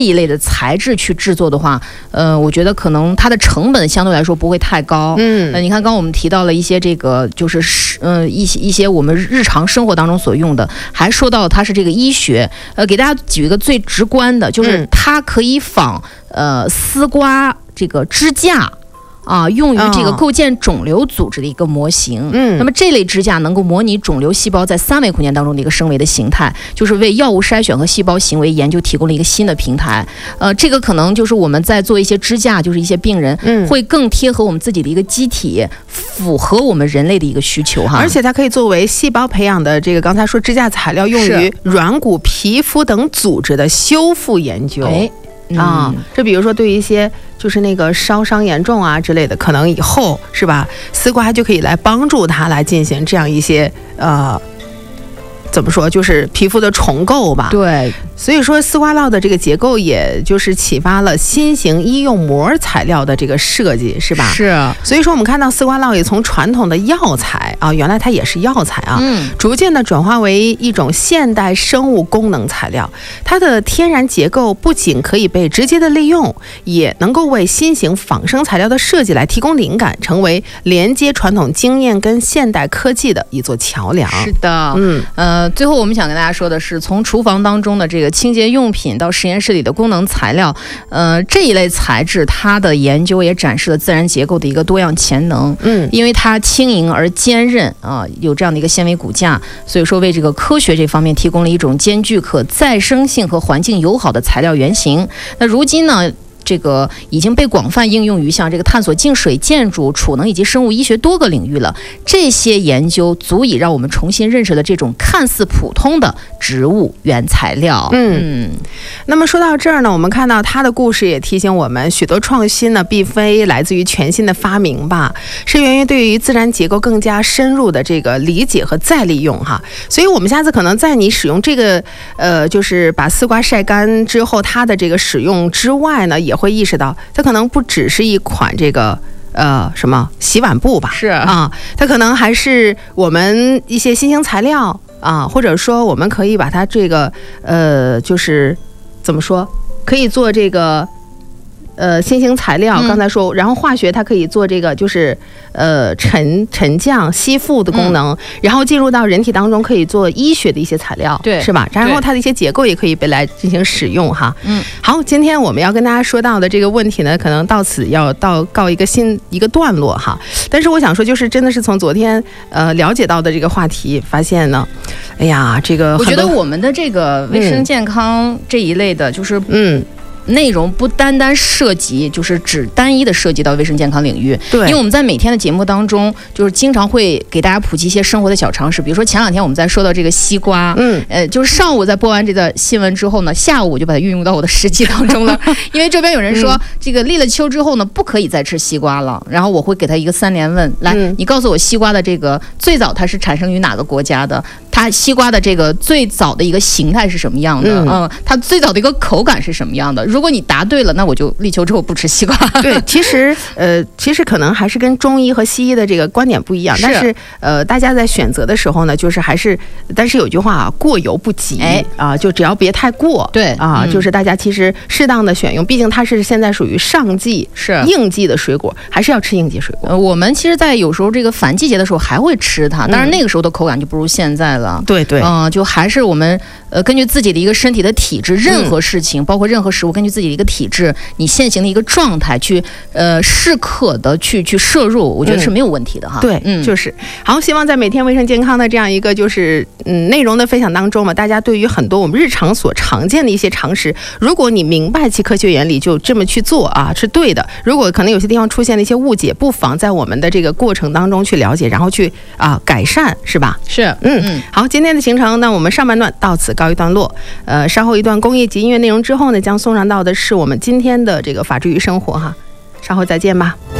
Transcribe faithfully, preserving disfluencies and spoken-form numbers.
一类的材质去制作的话，呃，我觉得可能它的成本相对来说不会太高。嗯，呃，你看刚刚我们提到了一些这个，就是呃一些一些我们日常生活当中所用的，还说到它是这个医学。呃，给大家举一个最直观的，就是它可以仿呃丝瓜这个支架。啊，用于这个构建肿瘤组织的一个模型。嗯，那么这类支架能够模拟肿瘤细胞在三维空间当中的一个升维的形态，就是为药物筛选和细胞行为研究提供了一个新的平台。呃，这个可能就是我们在做一些支架，就是一些病人会更贴合我们自己的一个机体，符合我们人类的一个需求哈。 而且它可以作为细胞培养的这个刚才说支架材料，用于软骨、皮肤等组织的修复研究。哎。啊，这比如说对于一些就是那个烧伤严重啊之类的，可能以后是吧，丝瓜就可以来帮助它来进行这样一些呃，怎么说，就是皮肤的重构吧。 对， 所以说丝瓜酪的这个结构，也就是启发了新型医用膜材料的这个设计，是吧？ 是。 所以说我们看到丝瓜酪也从传统的药材啊，原来它也是药材啊，嗯，逐渐的转化为一种现代生物功能材料。它的天然结构不仅可以被直接的利用，也能够为新型仿生材料的设计来提供灵感，成为连接传统经验跟现代科技的一座桥梁。 是的，嗯，呃，最后我们想跟大家说的是，从厨房当中的这个清洁用品到实验室里的功能材料，呃，这一类材质它的研究也展示了自然结构的一个多样潜能。嗯，因为它轻盈而坚韧啊、呃，有这样的一个纤维骨架，所以说为这个科学这方面提供了一种兼具可再生性和环境友好的材料原型。那如今呢，这个已经被广泛应用于像这个探索净水、建筑、储能以及生物医学多个领域了。这些研究足以让我们重新认识了这种看似普通的植物原材料。 嗯，嗯那么说到这儿呢，我们看到它的故事也提醒我们，许多创新呢，并非来自于全新的发明吧，是源于对于自然结构更加深入的这个理解和再利用哈。所以我们下次可能在你使用这个呃，就是把丝瓜晒干之后，它的这个使用之外呢，也会意识到它可能不只是一款这个呃什么洗碗布吧， 是啊，它可能还是我们一些新型材料啊，或者说我们可以把它这个呃就是怎么说，可以做这个呃新型材料，嗯、刚才说，然后化学它可以做这个就是呃沉沉降吸附的功能，嗯、然后进入到人体当中可以做医学的一些材料， 对， 是吧？然后它的一些结构也可以被来进行使用哈。 嗯， 好，今天我们要跟大家说到的这个问题呢，可能到此要到告一个新一个段落哈。但是我想说，就是真的是从昨天呃了解到的这个话题，发现呢，哎呀，这个我觉得我们的这个卫生健康这一类的，就是嗯。内容不单单涉及，就是只单一的涉及到卫生健康领域。 对， 因为我们在每天的节目当中，就是经常会给大家普及一些生活的小常识。比如说前两天我们在说到这个西瓜，嗯，呃，就是上午在播完这个新闻之后呢，下午我就把它运用到我的实际当中了。因为这边有人说，嗯、这个立了秋之后呢，不可以再吃西瓜了。然后我会给他一个三连问，来，嗯、你告诉我西瓜的这个最早它是产生于哪个国家的？它西瓜的这个最早的一个形态是什么样的？嗯，嗯它最早的一个口感是什么样的？如果你答对了，那我就立秋之后不吃西瓜。 对，其实呃，其实可能还是跟中医和西医的这个观点不一样，是但是呃，大家在选择的时候呢，就是还是，但是有句话啊，过犹不及，哎啊，就只要别太过， 对啊，嗯、就是大家其实适当的选用，毕竟它是现在属于上季是应季的水果，还是要吃应季水果。 呃，我们其实，在有时候这个反季节的时候还会吃它，但是那个时候的口感就不如现在了。 对对， 嗯、呃，就还是我们呃根据自己的一个身体的体质，任何事情，嗯、包括任何食物，根据自己的一个体质，你现行的一个状态去呃适可的去去摄入，我觉得是没有问题的哈。 嗯、对，嗯，就是好，希望在每天卫生健康的这样一个就是嗯内容的分享当中嘛，大家对于很多我们日常所常见的一些常识，如果你明白其科学原理，就这么去做啊，是对的。如果可能有些地方出现了一些误解，不妨在我们的这个过程当中去了解，然后去啊改善，是吧？ 是， 嗯嗯。好，今天的行程，那我们上半段到此告一段落。呃，稍后一段公益及音乐内容之后呢，将送上到的是我们今天的这个法治与生活哈，稍后再见吧。